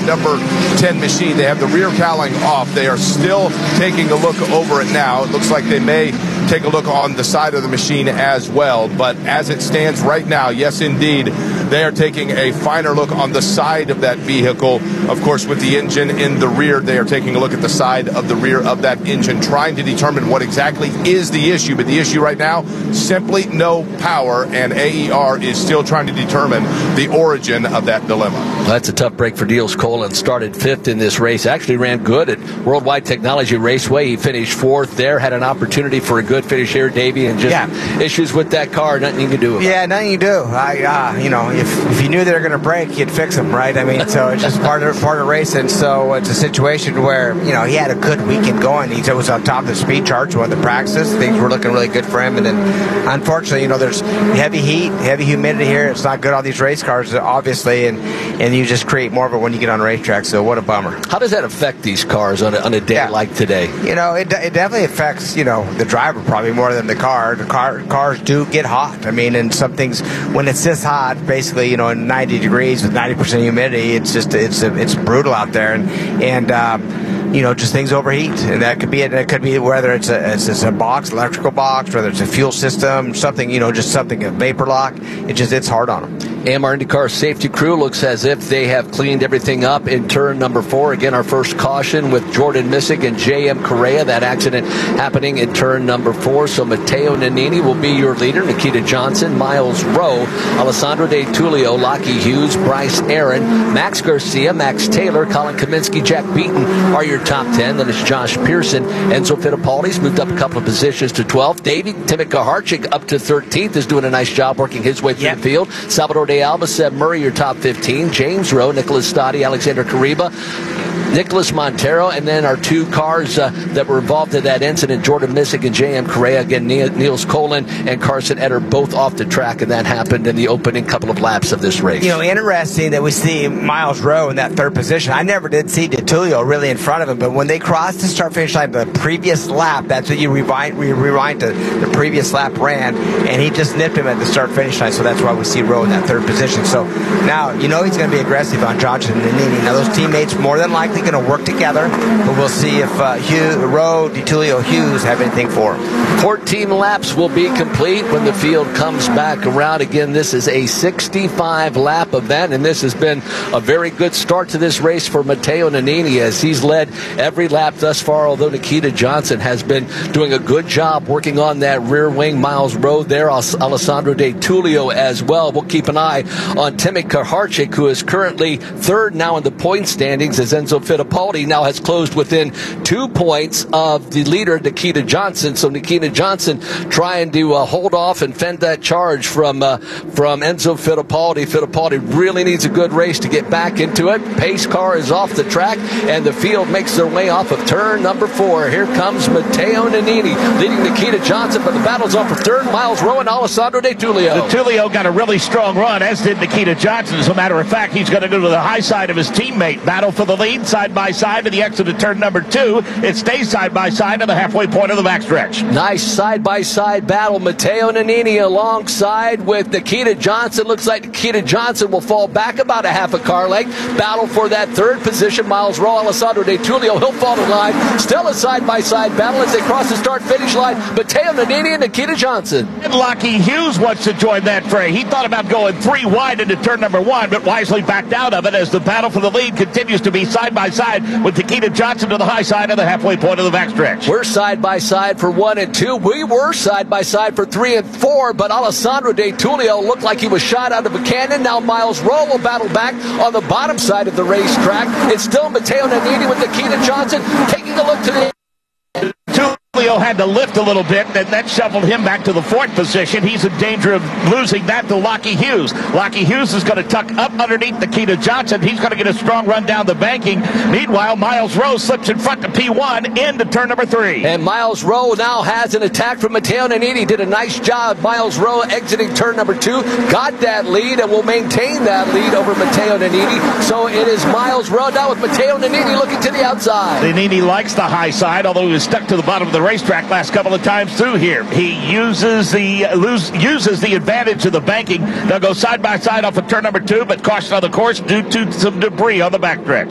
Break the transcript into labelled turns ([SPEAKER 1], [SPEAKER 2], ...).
[SPEAKER 1] that number 10 machine. They have the rear cowling off. They are still taking a look over it now. It looks like they may take a look on the side of the machine as well. But as it stands right now, yes, indeed, they are taking a finer look on the side of that vehicle. Of course, with the engine in the rear, they are taking a look at the side of the rear of that engine, trying to determine what exactly is the issue. But the issue right now, simply no power, and AER is still trying to determine the origin of that dilemma.
[SPEAKER 2] That's a tough break for Niels Colin. Started 5th in this race. Actually ran good at Worldwide Technology Raceway. He finished 4th there. Had an opportunity for a good finish here, Davey, and just issues with that car. Nothing you can do about it.
[SPEAKER 3] Yeah, nothing you do. If you knew they were going to break, you'd fix them, right? I mean, so it's just part of racing. So it's a situation where, he had a good weekend going. He was on top of the speed charts, one of the practices. Things were looking really good for him. And then, unfortunately, there's heavy heat, heavy humidity here. It's not good on these race cars, obviously, and you just create more of it when you get on a racetrack. So what a bummer.
[SPEAKER 2] How does that affect these cars on a day like today?
[SPEAKER 3] It definitely affects, the driver probably more than the car. The cars do get hot. I mean, and some things, when it's this hot, basically, in 90 degrees with 90% humidity, it's brutal out there. And just things overheat, and that could be it. It could be whether it's a box, electrical box, whether it's a fuel system, something, just something, a vapor lock. It's hard on them.
[SPEAKER 2] AMR IndyCar safety crew looks as if they have cleaned everything up in turn number 4. Again, our first caution with Jordan Missick and J.M. Correa. That accident happening in turn number 4. So Matteo Nannini will be your leader. Nikita Johnson, Miles Rowe, Alessandro De Tullio, Lockie Hughes, Bryce Aaron, Max Garcia, Max Taylor, Colin Kaminsky, Jack Beaton are your top 10. Then it's Josh Pearson. Enzo Fittipaldi's moved up a couple of positions to 12th. Timmy Kaharchik up to 13th is doing a nice job working his way through the field. Salvador De Alba, Seb Murray, your top 15. James Rowe, Nicholas Stoddy, Alexander Kariba, Nicholas Montero, and then our 2 cars that were involved in that incident, Jordan Missick and J.M. Correa. Again, Niels Colin and Carson Etter both off the track, and that happened in the opening couple of laps of this race.
[SPEAKER 3] Interesting that we see Miles Rowe in that 3rd position. I never did see De Tullio really in front of him, but when they crossed the start-finish line, the previous lap, that's what you rewind to the previous lap ran, and he just nipped him at the start-finish line, so that's why we see Rowe in that 3rd position. So now, he's going to be aggressive on Johnson and Nannini. Now, those teammates more than likely going to work together, but we'll see if Rowe, De Tullio, Hughes have anything for him.
[SPEAKER 2] 14 laps will be complete when the field comes back around. Again, this is a 65-lap event, and this has been a very good start to this race for Matteo Nannini as he's led every lap thus far, although Nikita Johnson has been doing a good job working on that rear wing. Miles Rowe there, Alessandro De Tullio as well. We'll keep an eye on Timmy Kaharchik, who is currently 3rd now in the point standings, as Enzo Fittipaldi now has closed within 2 points of the leader, Nikita Johnson. So Nikita Johnson trying to hold off and fend that charge from Enzo Fittipaldi. Fittipaldi really needs a good race to get back into it. Pace car is off the track, and the field makes their way off of turn number 4. Here comes Matteo Nannini leading Nikita Johnson, but the battle's on for 3rd. Miles Rowe and Alessandro De Tullio.
[SPEAKER 4] De Tullio got a really strong run, as did Nikita Johnson. As a matter of fact, he's going to go to the high side of his teammate. Battle for the lead, side by side to the exit of turn number 2. It stays side by side to the halfway point of the backstretch.
[SPEAKER 2] Nice side-by-side battle. Matteo Nannini alongside with Nikita Johnson. Looks like Nikita Johnson will fall back about a half a car length. Battle for that 3rd position. Miles Rowe, Alessandro De Tullio, he'll fall in line. Still a side-by-side battle as they cross the start-finish line. Matteo Nannini and Nikita Johnson.
[SPEAKER 4] And Lockie Hughes wants to join that fray. He thought about going 3 wide into turn number 1, but wisely backed out of it as the battle for the lead continues to be side-by-side with Nikita Johnson to the high side of the halfway point of the backstretch.
[SPEAKER 2] We're side-by-side for 1 and 2. We were side-by-side for 3 and 4, but Alessandro De Tullio looked like he was shot out of a cannon. Now Miles Rowe will battle back on the bottom side of the racetrack. It's still Matteo Nannini with Nikita Johnson taking a look to the...
[SPEAKER 4] Tullio had to lift a little bit, and that shuffled him back to the 4th position. He's in danger of losing that to Lockie Hughes. Lockie Hughes is going to tuck up underneath Nikita Johnson. He's going to get a strong run down the banking. Meanwhile, Miles Rowe slips in front to P1 into turn number 3.
[SPEAKER 2] And Miles Rowe now has an attack from Matteo Nannini. Did a nice job. Miles Rowe exiting turn number 2. Got that lead and will maintain that lead over Matteo Nannini. So it is Miles Rowe now with Matteo Nannini looking to the outside.
[SPEAKER 4] Nannini likes the high side, although he was stuck to the bottom of the racetrack last couple of times through here. He uses the advantage of the banking. They'll go side by side off of turn number 2, but caution on the course due to some debris on the backstretch.